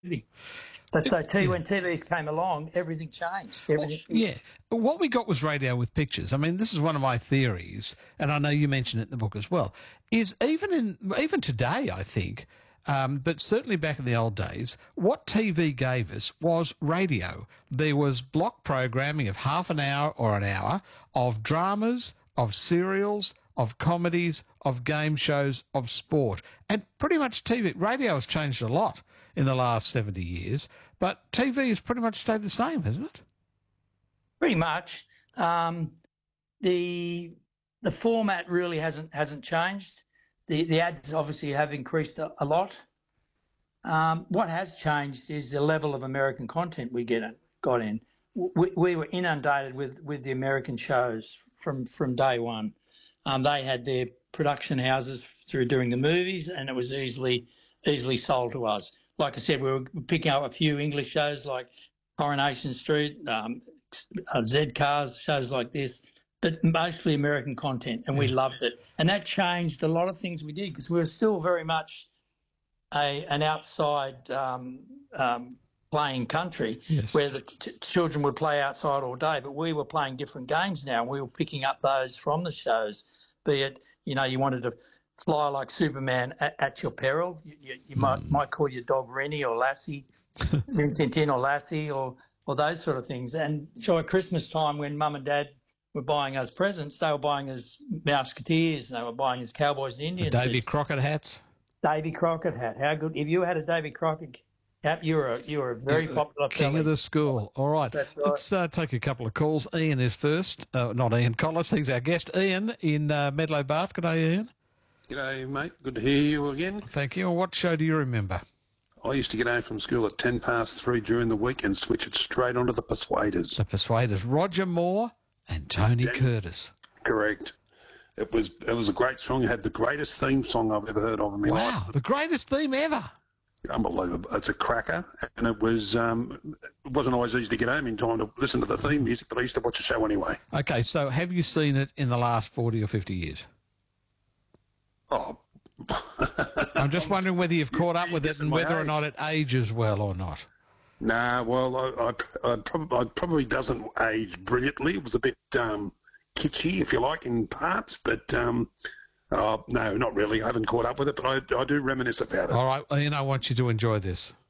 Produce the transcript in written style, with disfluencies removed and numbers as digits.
But so when TVs came along, everything changed. Yeah. What we got was radio with pictures. I mean, this is one of my theories, and I know you mentioned it in the book as well, is even today, I think, but certainly back in the old days, what TV gave us was radio. There was block programming of half an hour or an hour of dramas, of serials, of comedies, of game shows, of sport. And pretty much radio has changed a lot in the last 70 years, but TV has pretty much stayed the same, hasn't it? Pretty much. The format really hasn't changed. The ads obviously have increased a lot. What has changed is the level of American content we got in. We were inundated with the American shows from day one. They had their production houses through doing the movies, and it was easily sold to us. Like I said, we were picking up a few English shows like Coronation Street, Z Cars, shows like this, but mostly American content, and we loved it. And that changed a lot of things we did because we were still very much an outside playing country, yes, where the children would play outside all day, but we were playing different games now, and we were picking up those from the shows, be it, you wanted to fly like Superman at your peril. You might call your dog Rennie or Lassie, Tintin or Lassie or those sort of things. And so at Christmas time when Mum and Dad were buying us presents, they were buying us Mouseketeers, and they were buying us Cowboys and Indians. Davy Crockett hats? Davy Crockett hat. How good. If you had a Davy Crockett cap, you were a very popular king of the school. All right. That's right. Let's take a couple of calls. Ian is first. Not Ian Collis. He's our guest. Ian in Medlow Bath. Good day, Ian. G'day, mate. Good to hear you again. Thank you. And what show do you remember? I used to get home from school at 3:10 during the week and switch it straight onto the Persuaders. The Persuaders. Roger Moore and Tony Curtis. Correct. It was a great song. It had the greatest theme song I've ever heard of in my life. Wow, the greatest theme ever. Unbelievable. It's a cracker. And it wasn't always easy to get home in time to listen to the theme music, but I used to watch the show anyway. Okay, so have you seen it in the last 40 or 50 years? Oh. I'm just wondering whether you've caught up with it and whether or not it ages well or not. Nah, well, I probably doesn't age brilliantly. It was a bit kitschy, if you like, in parts, but no, not really. I haven't caught up with it, but I do reminisce about it. All right, Ian, I want you to enjoy this.